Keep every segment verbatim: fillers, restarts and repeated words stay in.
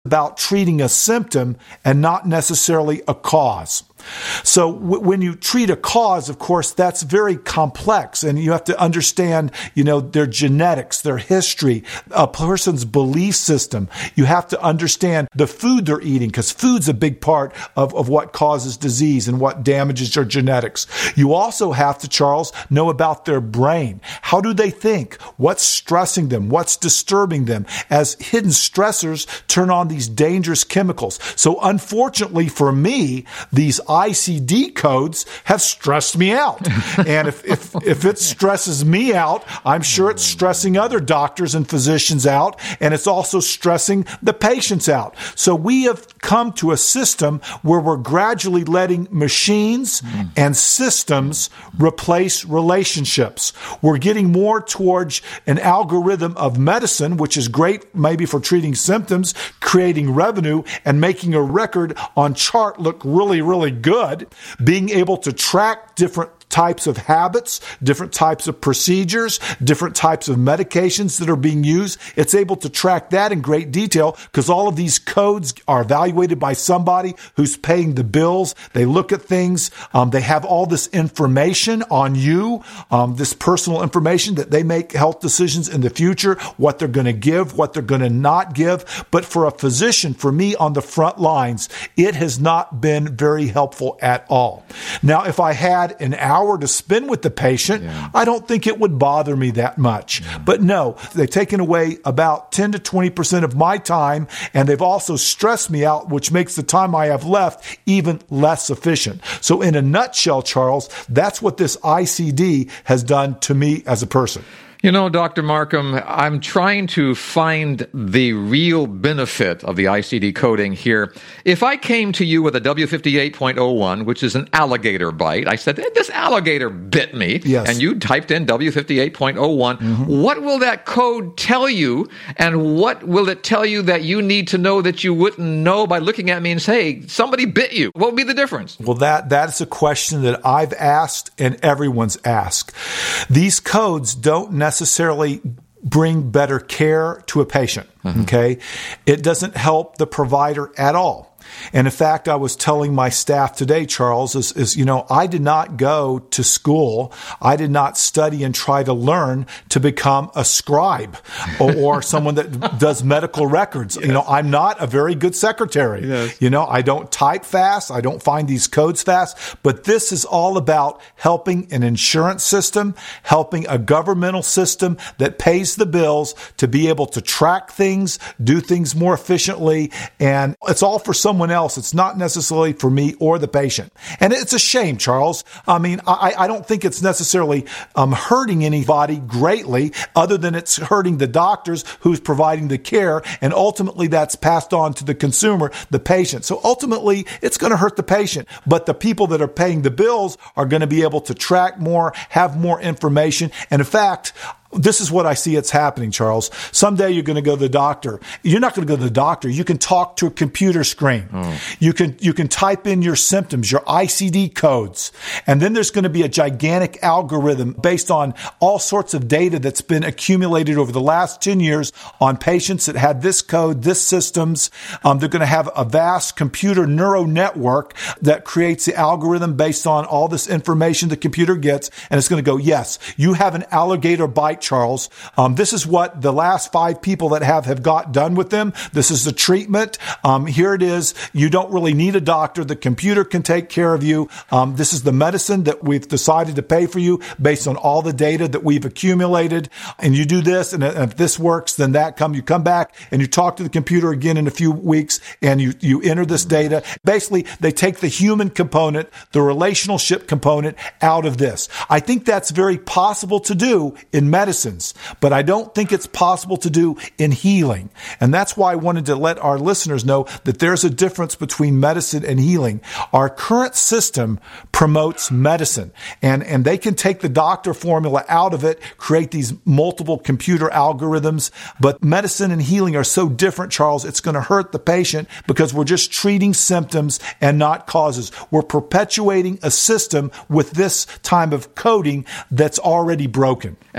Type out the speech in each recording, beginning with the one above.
about treating a symptom and not necessarily a cause. So w- when you treat a cause, of course, that's very complex, and you have to understand, you know, their genetics, their history, a person's belief system. You have to understand the food they're eating, because food's a big part of, of what causes disease and what damages their genetics. You also have to, Charles, know about their brain. How do they think? What's stressing them? What's disturbing them? As hidden stressors turn on these dangerous chemicals. So unfortunately for me, these I C D codes have stressed me out. And if, if, if it stresses me out, I'm sure it's stressing other doctors and physicians out, and it's also stressing the patients out. So we have come to a system where we're gradually letting machines and systems replace relationships. We're getting more towards an algorithm of medicine, which is great maybe for treating symptoms, creating revenue, and making a record on chart look really, really good, being able to track different types of habits, different types of procedures, different types of medications that are being used. It's able to track that in great detail because all of these codes are evaluated by somebody who's paying the bills. They look at things. Um, they have all this information on you, um, this personal information that they make health decisions in the future, what they're going to give, what they're going to not give. But for a physician, for me on the front lines, it has not been very helpful at all. Now, if I had an hour to spend with the patient, yeah. I don't think it would bother me that much. Yeah. But no, they've taken away about ten to twenty percent of my time, and they've also stressed me out, which makes the time I have left even less efficient. So in a nutshell, Charles, that's what this I C D has done to me as a person. You know, Doctor Markham, I'm trying to find the real benefit of the I C D coding here. If I came to you with a W fifty-eight point oh one, which is an alligator bite, I said, this alligator bit me, yes. and you typed in W fifty-eight point oh one, mm-hmm. What will that code tell you, and what will it tell you that you need to know that you wouldn't know by looking at me and say, hey, somebody bit you? What would be the difference? Well, that that's a question that I've asked and everyone's asked. These codes don't necessarily necessarily bring better care to a patient, mm-hmm. okay? It doesn't help the provider at all. And in fact, I was telling my staff today, Charles, is, is, you know, I did not go to school. I did not study and try to learn to become a scribe or, or someone that does medical records. Yes. You know, I'm not a very good secretary. Yes. You know, I don't type fast. I don't find these codes fast. But this is all about helping an insurance system, helping a governmental system that pays the bills to be able to track things, do things more efficiently. And it's all for someone else. It's not necessarily for me or the patient. And it's a shame, Charles. I mean, I, I don't think it's necessarily um, hurting anybody greatly, other than it's hurting the doctors who's providing the care. And ultimately, that's passed on to the consumer, the patient. So ultimately, it's going to hurt the patient. But the people that are paying the bills are going to be able to track more, have more information. And in fact, this is what I see it's happening, Charles. Someday you're going to go to the doctor. You're not going to go to the doctor. You can talk to a computer screen. Oh. You can you can type in your symptoms, your I C D codes. And then there's going to be a gigantic algorithm based on all sorts of data that's been accumulated over the last ten years on patients that had this code, this systems. Um, they're going to have a vast computer neural network that creates the algorithm based on all this information the computer gets. And it's going to go, yes, you have an alligator bite, Charles. Um, this is what the last five people that have have got done with them. This is the treatment. Um, here it is. You don't really need a doctor. The computer can take care of you. Um, this is the medicine that we've decided to pay for you based on all the data that we've accumulated. And you do this, and if this works, then that come. You come back and you talk to the computer again in a few weeks, and you you enter this data. Basically, they take the human component, the relationship component, out of this. I think that's very possible to do in medicine. Medicines, but I don't think it's possible to do in healing. And that's why I wanted to let our listeners know that there's a difference between medicine and healing. Our current system promotes medicine, and, and they can take the doctor formula out of it, create these multiple computer algorithms. But medicine and healing are so different, Charles, it's going to hurt the patient because we're just treating symptoms and not causes. We're perpetuating a system with this type of coding that's already broken. And before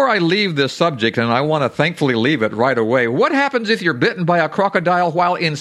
before I leave this subject, and I want to thankfully leave it right away, what happens if you're bitten by a crocodile while in